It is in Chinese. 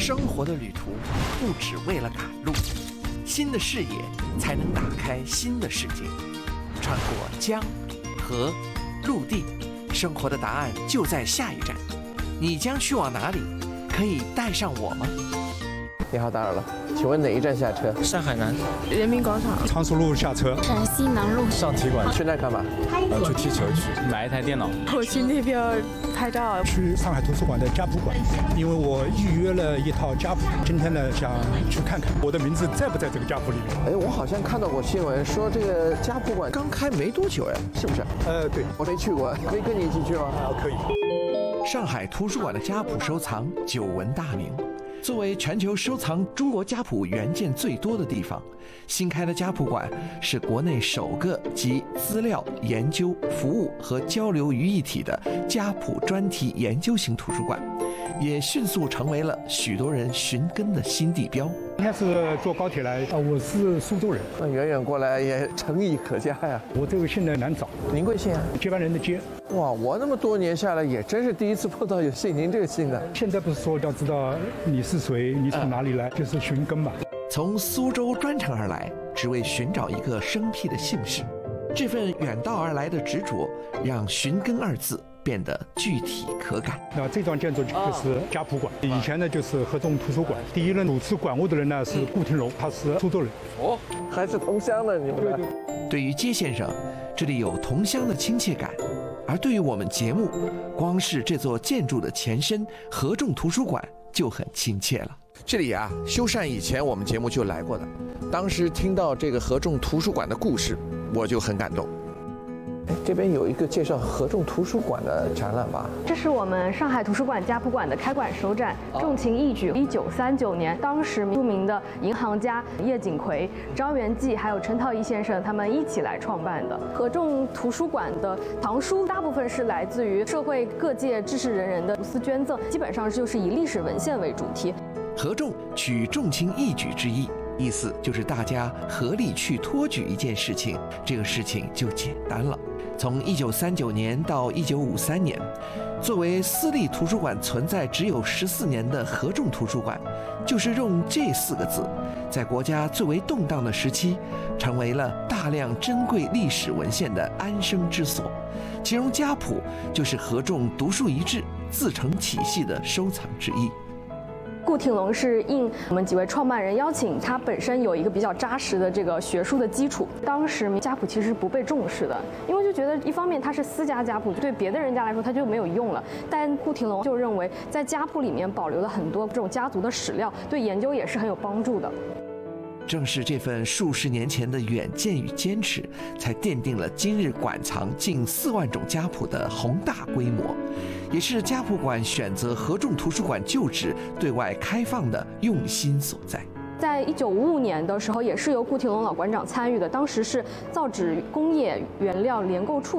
生活的旅途不只为了赶路，新的视野才能打开新的世界。穿过江、河、陆地，生活的答案就在下一站。你将去往哪里？可以带上我吗？你好，打扰了，请问哪一站下车？ 上海南、 人民广场、 常熟路下车。 陕西南路上体馆。 去那干嘛？ 去踢球去，买一台电脑。 我去那边拍照。 去上海图书馆的家谱馆，因为我预约了一套家谱，今天呢想去看看我的名字在不在这个家谱里面。 哎，我好像看到过新闻说这个家谱馆刚开没多久，哎，是不是？ 对， 我没去过，可以跟你一起去吗？ 可以。 上海图书馆的家谱收藏久闻大名。作为全球收藏中国家谱原件最多的地方，新开的家谱馆是国内首个集资料、研究、服务和交流于一体的家谱专题研究型图书馆，也迅速成为了许多人寻根的新地标。 应该是坐高铁来，我是苏州人， 那远远过来也诚意可嘉呀。 我这个姓呢难找， 您贵姓啊？ 接班人的接。 哇，我那么多年下来，也真是第一次碰到有姓您这个姓的。 现在不是说要知道你是谁，你从哪里来，就是寻根嘛。 从苏州专程而来，只为寻找一个生僻的姓氏。这份远道而来的执着，让“寻根”二字变得具体可感。 那这幢建筑就是家谱馆，以前呢就是合众图书馆。第一任主持馆务的人呢是顾廷荣，他是苏州人。 哦，还是同乡的你们。对。对于接先生，这里有同乡的亲切感；而对于我们节目，光是这座建筑的前身合众图书馆就很亲切了。这里啊，修缮以前我们节目就来过的，当时听到这个合众图书馆的故事，我就很感动。哎，这边有一个介绍合众图书馆的展览吧？ 这是我们上海图书馆家谱馆的开馆首展，重情义举。1939年，当时著名的银行家叶锦葵、张元济还有陈陶一先生他们一起来创办的。合众图书馆的藏书大部分是来自于社会各界知识人的无私捐赠，基本上就是以历史文献为主题。 合众取重情义举之意，意思就是大家合力去托举一件事情，这个事情就简单了。从1939年到1953年，作为私立图书馆存在只有14年的合众图书馆，就是用这4个字，在国家最为动荡的时期，成为了大量珍贵历史文献的安身之所。其中家谱就是合众独树一帜、自成体系的收藏之一。 顾廷龙是应我们几位创办人邀请，他本身有一个比较扎实的这个学术的基础。当时家谱其实不被重视的，因为就觉得一方面它是私家家谱，对别的人家来说它就没有用了。但顾廷龙就认为，在家谱里面保留了很多这种家族的史料，对研究也是很有帮助的。 正是这份数十年前的远见与坚持，才奠定了今日馆藏近4万种家谱的宏大规模，也是家谱馆选择合众图书馆旧址对外开放的用心所在。 在1955年的时候，也是由顾廷龙老馆长参与的，当时是造纸工业原料联购处